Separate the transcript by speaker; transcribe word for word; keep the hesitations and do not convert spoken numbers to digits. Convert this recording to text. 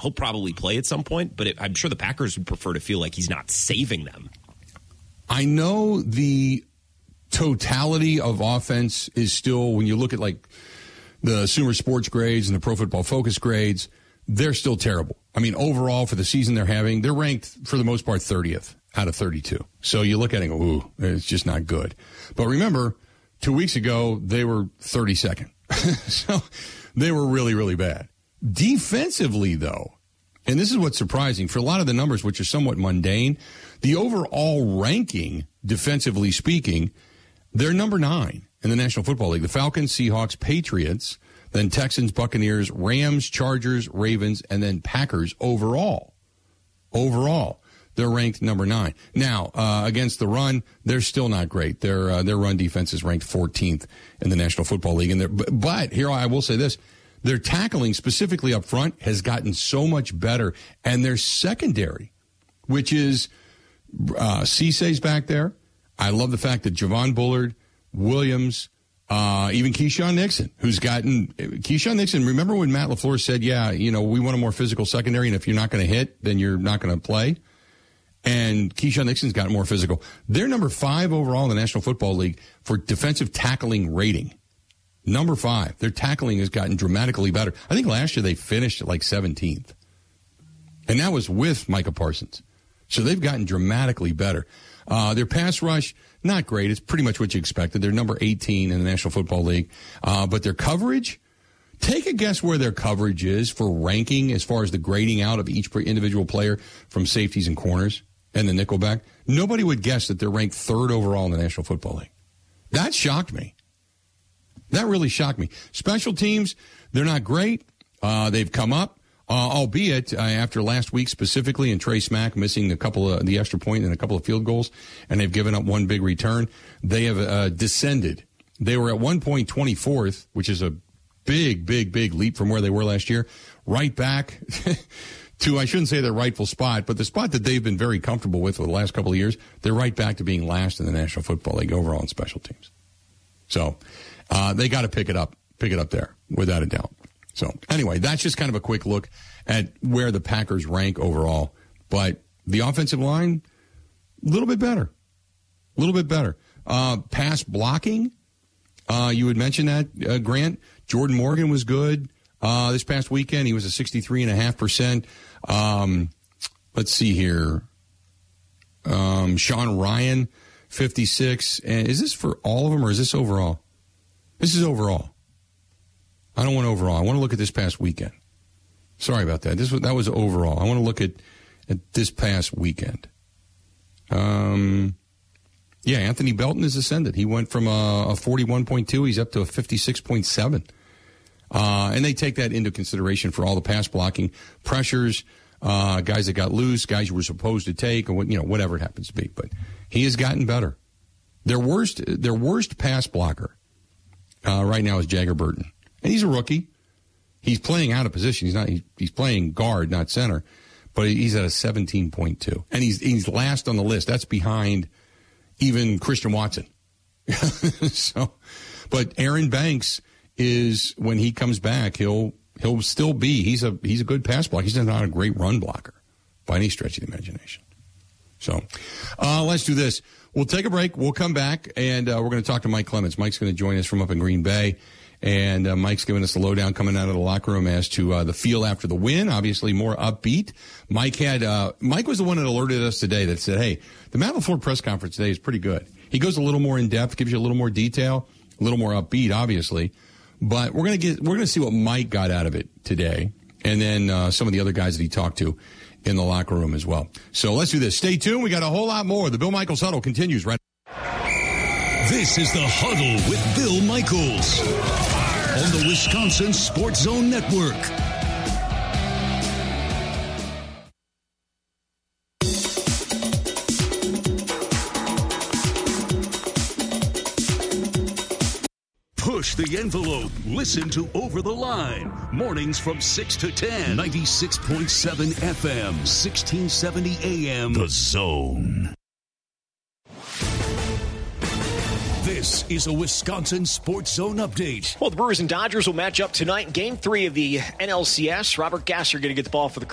Speaker 1: he'll probably play at some point, but it, I'm sure the Packers would prefer to feel like he's not saving them.
Speaker 2: I know the totality of offense is still, when you look at like the Sumer Sports grades and the Pro Football Focus grades, they're still terrible. I mean, overall for the season they're having, they're ranked for the most part thirtieth out of thirty-two. So you look at it and go, ooh, it's just not good. But remember, two weeks ago, they were thirty-second. So they were really, really bad. Defensively, though, and this is what's surprising, for a lot of the numbers, which are somewhat mundane, the overall ranking, defensively speaking, they're number nine in the National Football League. The Falcons, Seahawks, Patriots, then Texans, Buccaneers, Rams, Chargers, Ravens, and then Packers overall. Overall, they're ranked number nine. Now, uh, against the run, they're still not great. Their uh, their run defense is ranked fourteenth in the National Football League. And they're, but, but here I will say this. Their tackling, specifically up front, has gotten so much better. And their secondary, which is uh, Cissé's back there. I love the fact that Javon Bullard, Williams, uh, even Keyshawn Nixon, who's gotten – Keyshawn Nixon, remember when Matt LaFleur said, yeah, you know, we want a more physical secondary, and if you're not going to hit, then you're not going to play? And Keyshawn Nixon's gotten more physical. They're number five overall in the National Football League for defensive tackling rating. Number five. Their tackling has gotten dramatically better. I think last year they finished at like seventeenth. And that was with Micah Parsons. So they've gotten dramatically better. Uh, their pass rush, not great. It's pretty much what you expected. They're number eighteen in the National Football League. Uh, but their coverage, take a guess where their coverage is for ranking as far as the grading out of each individual player from safeties and corners and the nickelback. Nobody would guess that they're ranked third overall in the National Football League. That shocked me. That really shocked me. Special teams, they're not great. Uh, they've come up, uh, albeit uh, after last week specifically, and Trey Smack missing a couple of the extra point and a couple of field goals, and they've given up one big return. They have uh, descended. They were at one point twenty-fourth, which is a big, big, big leap from where they were last year, right back to, I shouldn't say their rightful spot, but the spot that they've been very comfortable with for the last couple of years. They're right back to being last in the National Football League overall in special teams. So uh, they got to pick it up, pick it up there, without a doubt. So anyway, that's just kind of a quick look at where the Packers rank overall. But the offensive line, a little bit better, a little bit better. Uh, pass blocking, uh, you had mentioned that, uh, Grant. Jordan Morgan was good uh, this past weekend. He was a sixty-three point five percent. Um, let's see here. Um, Sean Ryan, fifty-six. And is this for all of them or is this overall? This is overall. I don't want overall. I want to look at this past weekend. Sorry about that. This was, that was overall. I want to look at, at this past weekend. Um, yeah, Anthony Belton has ascended. He went from a, a forty-one point two. He's up to a fifty-six point seven. Uh, and they take that into consideration for all the pass blocking pressures, uh, guys that got loose, guys you were supposed to take, or what, you know, whatever it happens to be. But he has gotten better. Their worst, their worst pass blocker uh, right now is Jagger Burton. And he's a rookie. He's playing out of position. He's not. He's, he's playing guard, not center. But he's at a seventeen point two, and he's he's last on the list. That's behind even Christian Watson. So, but Aaron Banks is, when he comes back, he'll he'll still be. He's a he's a good pass blocker. He's not a great run blocker by any stretch of the imagination. So, uh, let's do this. We'll take a break. We'll come back, and uh, we're going to talk to Mike Clemens. Mike's going to join us from up in Green Bay. And uh, Mike's giving us the lowdown coming out of the locker room as to uh, the feel after the win. Obviously, more upbeat. Mike had uh, Mike was the one that alerted us today that said, "Hey, the Matt LaFleur press conference today is pretty good. He goes a little more in depth, gives you a little more detail, a little more upbeat, obviously. But we're gonna get we're gonna see what Mike got out of it today, and then uh, some of the other guys that he talked to in the locker room as well. So let's do this. Stay tuned. We got a whole lot more. The Bill Michaels Huddle continues right.
Speaker 3: This is the Huddle with Bill Michaels on the Wisconsin Sports Zone Network. Push the envelope. Listen to Over the Line. Mornings from six to ten. ninety-six point seven F M, sixteen seventy A M. The Zone. This is a Wisconsin Sports Zone update.
Speaker 4: Well, the Brewers and Dodgers will match up tonight in Game three of the N L C S. Robert Gasser going to get the ball for the